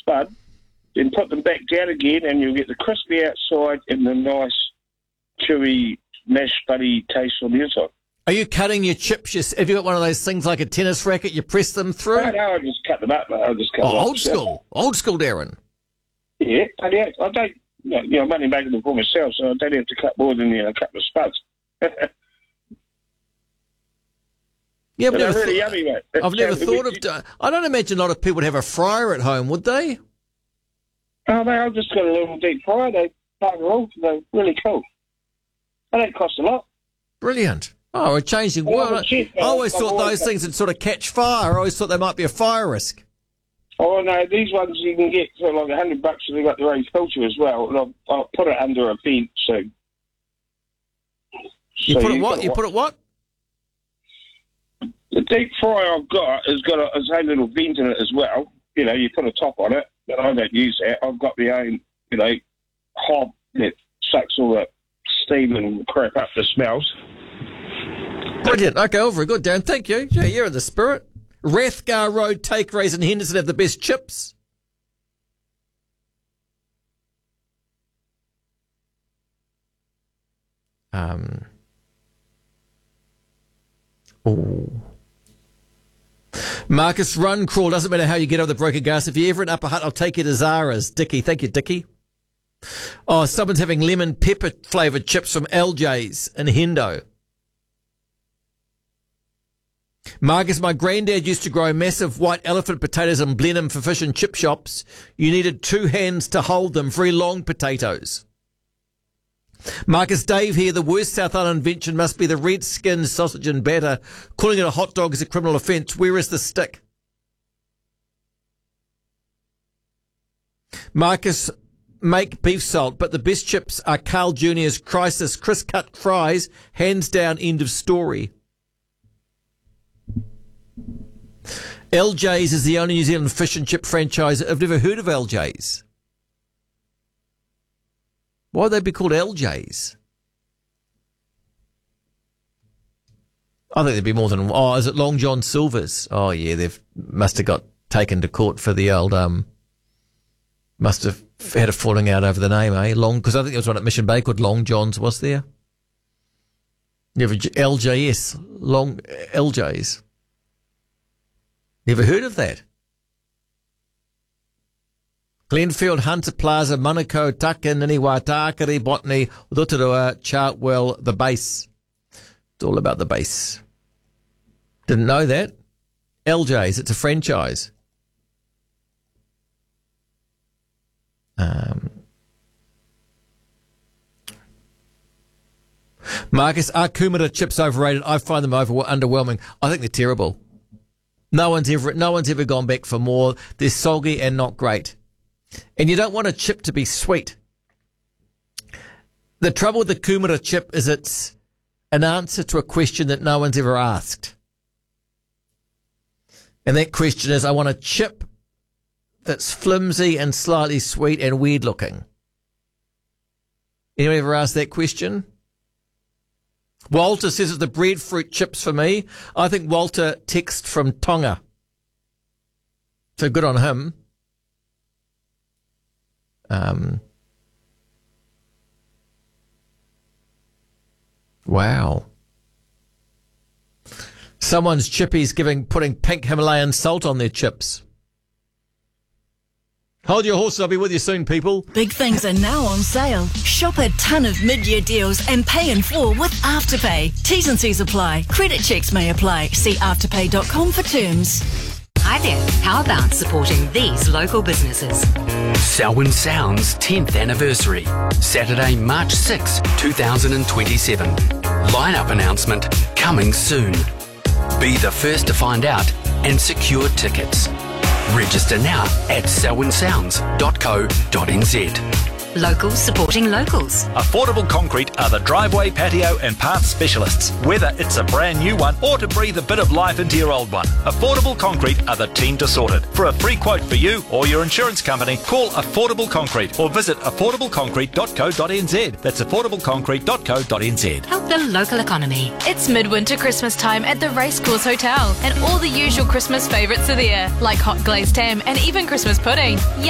spud, then put them back down again, and you'll get the crispy outside and the nice, chewy, mashed buddy taste on the inside. Are you cutting your chips? Have you got one of those things like a tennis racket? You press them through? No, I just cut them up. I just cut them up. Old school. Old school, Darren. Yeah, I don't, I'm only making them for myself, so I don't have to cut more than a couple of spuds. Yeah, but they're really yummy, mate. I've never thought of... I don't imagine a lot of people would have a fryer at home, would they? Oh, mate, I've just got a little deep fryer. They're really cool. They don't cost a lot. Brilliant. Oh, we're changing world. I always thought those things would sort of catch fire. I always thought they might be a fire risk. Oh, no, these ones you can get for like $100 and they've got their own filter as well. And I'll put it under a vent soon. You put it what? You put it what? The deep fryer I've got has got its own little vent in it as well. You know, you put a top on it, but I don't use that. I've got my own, hob that sucks all the steam and crap up the smells. Brilliant. Okay, all very good, Darren. Thank you. Yeah, you're in the spirit. Rathgar Road Takeaways in Henderson have the best chips. Marcus, run, crawl. Doesn't matter how you get over the broken gas. If you're ever in Upper Hutt, I'll take you to Zara's. Dickie. Thank you, Dickie. Oh, someone's having lemon pepper flavoured chips from LJ's in Hendo. Marcus, my granddad used to grow massive white elephant potatoes in Blenheim for fish and chip shops. You needed 2 hands to hold them, very long potatoes. Marcus, Dave here, the worst South Island invention must be the red skin sausage and batter. Calling it a hot dog is a criminal offence. Where is the stick? Marcus, make beef salt, but the best chips are Carl Jr.'s Crisis Crisp cut fries. Hands down, end of story. LJ's is the only New Zealand fish and chip franchise. I've never heard of LJ's. Why would they be called LJ's? I think there'd be more than... Oh, is it Long John Silver's? Oh, yeah, must have got taken to court for the old... must have had a falling out over the name, eh? Because I think there was one at Mission Bay called Long John's, was there? Never LJS. LJ's. Never heard of that. Glenfield, Hunter Plaza, Manukau, Taka, Niniwa, Tākari, Botany, Rotorua, Chartwell, the base. It's all about the base. Didn't know that. LJ's, it's a franchise. Marcus, are Kumara chips overrated? I find them underwhelming. I think they're terrible. No one's ever gone back for more. They're soggy and not great. And you don't want a chip to be sweet. The trouble with the Kumara chip is it's an answer to a question that no one's ever asked. And that question is, I want a chip that's flimsy and slightly sweet and weird looking. Anyone ever asked that question? Walter says it's the breadfruit chips for me. I think Walter texted from Tonga. So good on him. Wow. Someone's chippies putting pink Himalayan salt on their chips. Hold your horses, I'll be with you soon, people. Big things are now on sale. Shop a ton of mid-year deals and pay in full with Afterpay. T's and C's apply. Credit checks may apply. See afterpay.com for terms. Hi there. How about supporting these local businesses? Selwyn Sounds 10th anniversary. Saturday, March 6, 2027. Lineup announcement coming soon. Be the first to find out and secure tickets. Register now at selwynsounds.co.nz. Locals supporting locals. Affordable Concrete are the driveway, patio and parts specialists. Whether it's a brand new one or to breathe a bit of life into your old one, Affordable Concrete are the team to sort it. For a free quote for you or your insurance company, call Affordable Concrete or visit affordableconcrete.co.nz. That's affordableconcrete.co.nz. Help the local economy. It's midwinter Christmas time at the Racecourse Hotel, and all the usual Christmas favourites are there, like hot glazed ham and even Christmas pudding.